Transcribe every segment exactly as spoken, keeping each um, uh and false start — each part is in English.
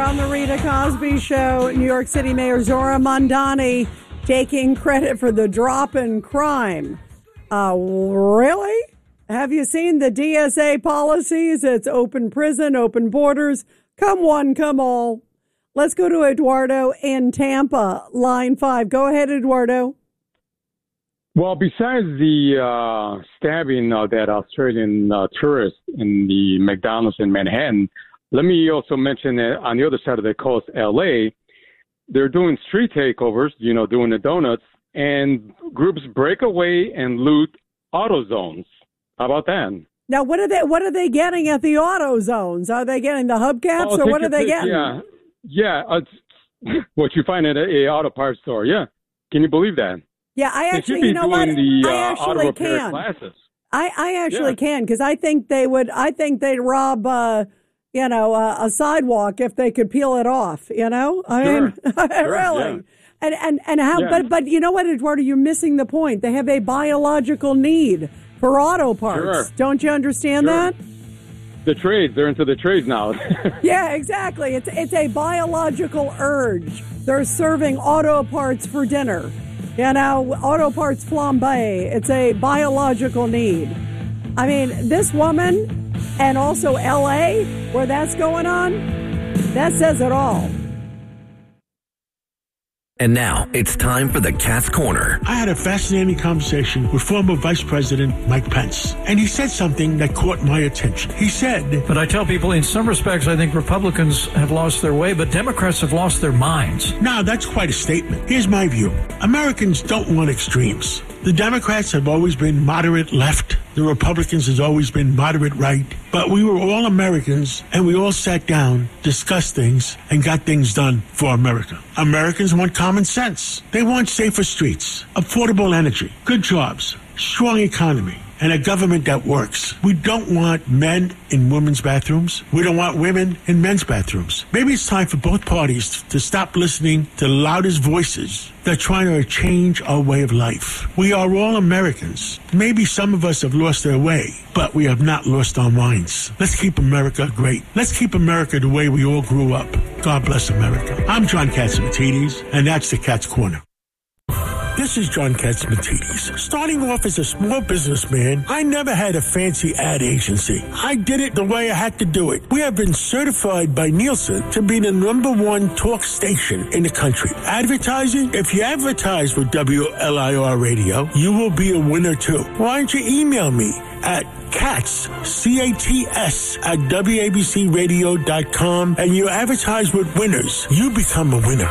on the Rita Cosby Show. New York City Mayor Zohran Mamdani taking credit for the drop in crime. Uh, really? Have you seen the D S A policies? It's open prison, open borders. Come one, come all. Let's go to Eduardo in Tampa, line five. Go ahead, Eduardo. Well, besides the uh, stabbing of that Australian uh, tourist in the McDonald's in Manhattan, let me also mention that on the other side of the coast, L A, they're doing street takeovers, you know, doing the donuts, and groups break away and loot auto zones. How about that? Now, what are they? What are they getting at the auto zones? Are they getting the hubcaps, oh, or what are they getting? Yeah, yeah. Uh, what you find at a, a auto parts store. Yeah, can you believe that? Yeah, I actually, you know what? The, uh, I actually can. Classes. I, I actually yeah. can because I think they would. I think they'd rob, uh, you know, uh, a sidewalk if they could peel it off. You know, I sure. mean, sure. really. Yeah. And and and how? Yeah. But but you know what, Eduardo? You're missing the point. They have a biological need for auto parts. Sure. Don't you understand sure. that? The trades. They're into the trades now. Yeah, exactly. It's it's a biological urge. They're serving auto parts for dinner. You know, auto parts flambe. It's a biological need. I mean, this woman and also L A, where that's going on, that says it all. And now it's time for the Cat's Corner. I had a fascinating conversation with former Vice President Mike Pence, and he said something that caught my attention. He said, But I tell people in some respects, I think Republicans have lost their way, but Democrats have lost their minds. Now, that's quite a statement. Here's my view. Americans don't want extremes. The Democrats have always been moderate left. The Republicans has always been moderate right. But we were all Americans, and we all sat down, discussed things, and got things done for America. Americans want common sense. They want safer streets, affordable energy, good jobs, strong economy, and a government that works. We don't want men in women's bathrooms. We don't want women in men's bathrooms. Maybe it's time for both parties to stop listening to the loudest voices that are trying to change our way of life. We are all Americans. Maybe some of us have lost their way, but we have not lost our minds. Let's keep America great. Let's keep America the way we all grew up. God bless America. I'm John Catsimatidis, and that's the Cat's Corner. This is John Catsimatidis. Starting off as a small businessman, I never had a fancy ad agency. I did it the way I had to do it. We have been certified by Nielsen to be the number one talk station in the country. Advertising? If you advertise with W L I R Radio, you will be a winner too. Why don't you email me at Cats, C A T S, at W A B C radio dot com, and you advertise with winners. You become a winner.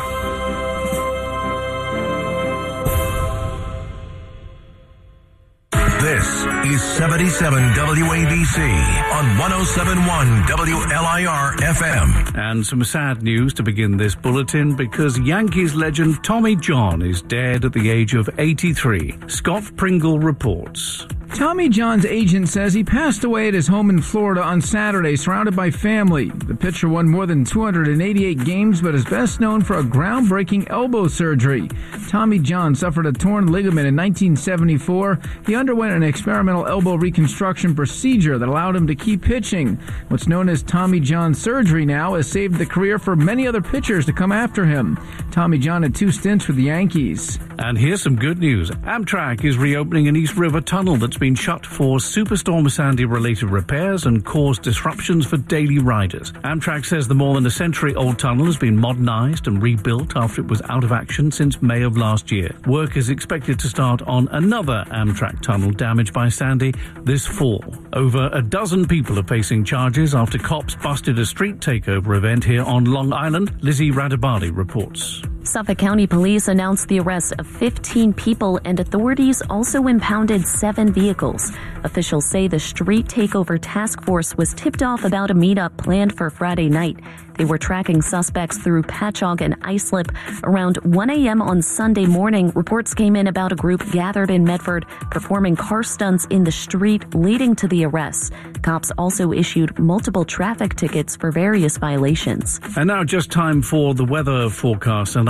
This is seventy-seven W A B C on one oh seven point one W L I R F M. And some sad news to begin this bulletin because Yankees legend Tommy John is dead at the age of eighty-three. Scott Pringle reports. Tommy John's agent says he passed away at his home in Florida on Saturday, surrounded by family. The pitcher won more than two hundred eighty-eight games, but is best known for a groundbreaking elbow surgery. Tommy John suffered a torn ligament in nineteen seventy-four. He underwent an experimental elbow reconstruction procedure that allowed him to keep pitching. What's known as Tommy John surgery now has saved the career for many other pitchers to come after him. Tommy John had two stints with the Yankees. And here's some good news. Amtrak is reopening an East River tunnel that's been shut for Superstorm Sandy-related repairs and caused disruptions for daily riders. Amtrak says the more than a century-old tunnel has been modernized and rebuilt after it was out of action since May of last year. Work is expected to start on another Amtrak tunnel damaged by Sandy this fall. Over a dozen people are facing charges after cops busted a street takeover event here on Long Island. Lizzie Radabadi reports. Suffolk County Police announced the arrest of fifteen people, and authorities also impounded seven vehicles. Officials say the street takeover task force was tipped off about a meetup planned for Friday night. They were tracking suspects through Patchogue and Islip. Around one a.m. on Sunday morning, reports came in about a group gathered in Medford performing car stunts in the street, leading to the arrests. Cops also issued multiple traffic tickets for various violations. And now just time for the weather forecast, and I'm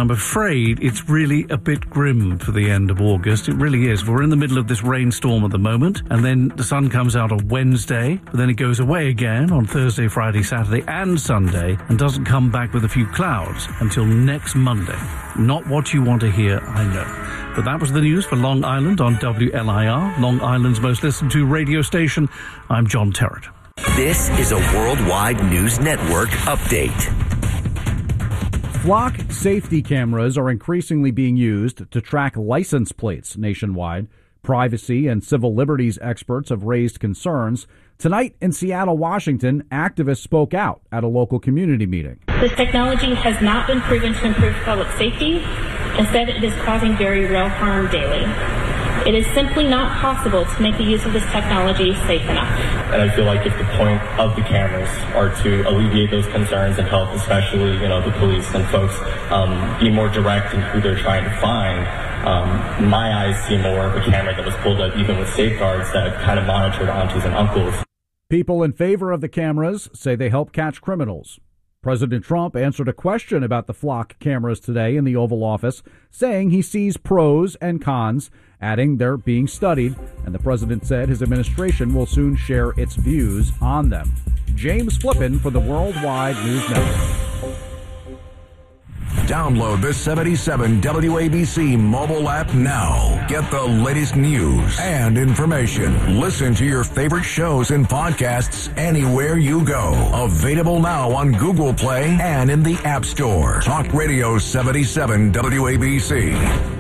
I'm afraid it's really a bit grim for the end of August. It really is. We're in the middle of this rainstorm at the moment, and then the sun comes out on Wednesday, but then it goes away again on Thursday, Friday, Saturday, and Sunday, and doesn't come back with a few clouds until next Monday. Not what you want to hear, I know. But that was the news for Long Island on W L I R, Long Island's most listened to radio station. I'm John Terrett. This is a Worldwide News Network update. Flock safety cameras are increasingly being used to track license plates nationwide. Privacy and civil liberties experts have raised concerns. Tonight in Seattle, Washington, activists spoke out at a local community meeting. This technology has not been proven to improve public safety. Instead, it is causing very real harm daily. It is simply not possible to make the use of this technology safe enough. And I feel like if the point of the cameras are to alleviate those concerns and help, especially, you know, the police and folks um, be more direct in who they're trying to find, um, my eyes see more of a camera that was pulled up even with safeguards that kind of monitored aunties and uncles. People in favor of the cameras say they help catch criminals. President Trump answered a question about the Flock cameras today in the Oval Office, saying he sees pros and cons, adding they're being studied, and the president said his administration will soon share its views on them. James Flippin for the Worldwide News Network. Download the seventy-seven W A B C mobile app now. Get the latest news and information. Listen to your favorite shows and podcasts anywhere you go. Available now on Google Play and in the App Store. Talk Radio seventy-seven W A B C.